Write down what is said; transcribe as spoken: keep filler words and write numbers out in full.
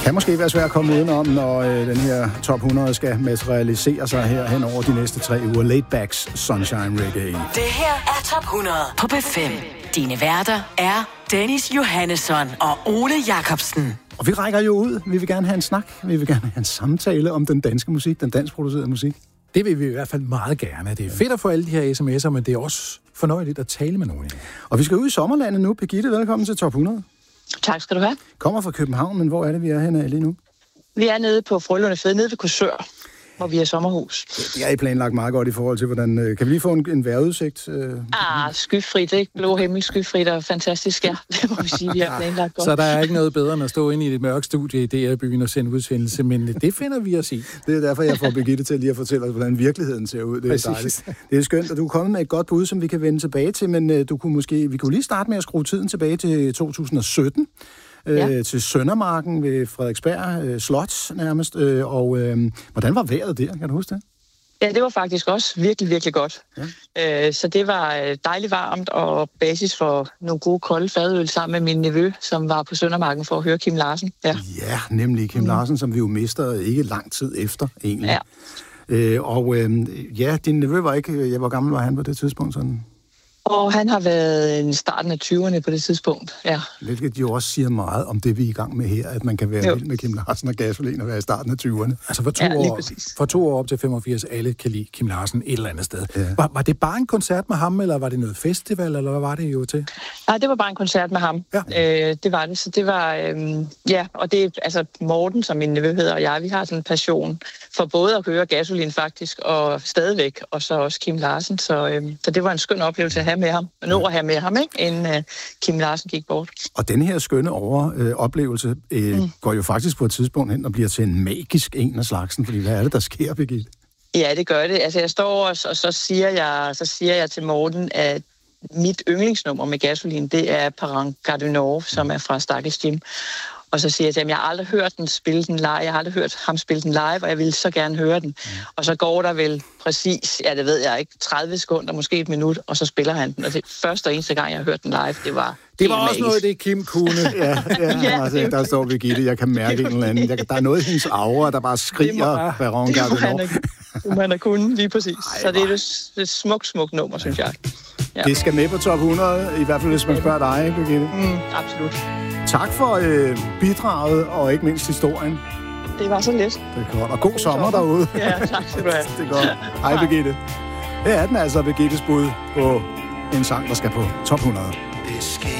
kan måske være svært at komme udenom, når øh, den her top hundrede skal materialisere sig her hen over de næste tre uger. Laidbacks Sunshine Reggae. Det her er top hundrede på B fem. Dine værter er Dennis Johannesson og Ole Jacobsen. Og vi rækker jo ud. Vi vil gerne have en snak. Vi vil gerne have en samtale om den danske musik, den danskproducerede musik. Det vil vi i hvert fald meget gerne. Det er fedt at få alle de her sms'er, men det er også fornøjeligt at tale med nogen. Og vi skal ud i sommerlandet nu. Birgitte, velkommen til top hundrede. Tak skal du have. Kommer fra København, men hvor er det, vi er henne lige nu? Vi er nede på Frølunde Fede, nede ved Korsør, hvor vi har sommerhus. Det er I planlagt meget godt i forhold til, hvordan... Kan vi lige få en, en vejrudsigt? Ah, skyfrit, ikke? Blå himmel, skyfrit og fantastisk, ja. Det må vi sige, vi har planlagt godt. Så der er ikke noget bedre end at stå inde i et mørkt studie i D R-byen og sende udsendelse, men det finder vi os i. Det er derfor, jeg får Birgitte til lige at fortælle os, hvordan virkeligheden ser ud. Det er dejligt. Det er skønt, at du er kommet med et godt bud, som vi kan vende tilbage til, men du kunne måske, vi kunne lige starte med at skrue tiden tilbage til to tusind og sytten. Ja. Øh, til Søndermarken ved Frederiksberg øh, Slot nærmest. Øh, og øh, hvordan var vejret der? Kan du huske det? Ja, det var faktisk også virkelig, virkelig godt. Ja. Øh, så det var dejligt varmt og basis for nogle gode kolde fadøl sammen med min nevø, som var på Søndermarken for at høre Kim Larsen. Ja, ja nemlig Kim mm. Larsen, som vi jo mister ikke lang tid efter egentlig. Ja. Øh, og øh, ja, din nevø var ikke... Ja, hvor gammel var han på det tidspunkt sådan? Og han har været i starten af tyverne på det tidspunkt, ja. Hvilket jo også siger meget om det, vi er i gang med her, at man kan være jo. vild med Kim Larsen og Gasolin og være i starten af tyverne. Altså for to, ja, år, for to år op til femogfirs, alle kan lide Kim Larsen et eller andet sted. Ja. Var, var det bare en koncert med ham, eller var det noget festival, eller hvad var det jo til? Nej, det var bare en koncert med ham. Ja. Øh, det var det, så det var, øh, ja, og det er altså Morten, som min nevø hedder, og jeg, vi har sådan en passion for både at høre Gasolin faktisk, og stadigvæk, og så også Kim Larsen, så, øh, så det var en skøn oplevelse at have med ham. Nå at have med ham, ikke? Inden uh, Kim Larsen gik bort. Og den her skønne over, øh, oplevelse øh, mm. går jo faktisk på et tidspunkt hen og bliver til en magisk en af slagsen, fordi hvad er det, der sker, Birgitte? Ja, det gør det. Altså, jeg står også, og så siger jeg, så siger jeg til Morten, at mit yndlingsnummer med Gasolin, det er Parang Gardinor, som er fra Stakkels Jim. Og så siger jeg til ham, jeg har aldrig hørt den spille den live, jeg har aldrig hørt ham spille den live, og jeg ville så gerne høre den. Mm. Og så går der vel præcis, ja det ved jeg ikke, tredive sekunder, måske et minut, og så spiller han den. Og det første og eneste gang, jeg har hørt den live, det var Det var også magisk. Noget, det Kim kunne. ja, ja, ja altså, der står Birgitte, jeg kan mærke en eller anden. Jeg, der er noget i hendes aura, der bare skriger Baron Gardinor. Det må han have kunnet, lige præcis. Ej, så det er det, det smukt, smukt nummer, synes jeg. Ja. Det skal med på top hundrede, i hvert fald hvis man spørger dig, ikke, Birgitte? Mm, absolut. Tak for øh, bidraget, og ikke mindst historien. Det var så let. Det er godt. Og god, god sommer, sommer derude. Ja, tak skal du have. Det er godt. Hej, Birgitte. Her er den altså, Birgittes bud på en sang, der skal på top hundrede.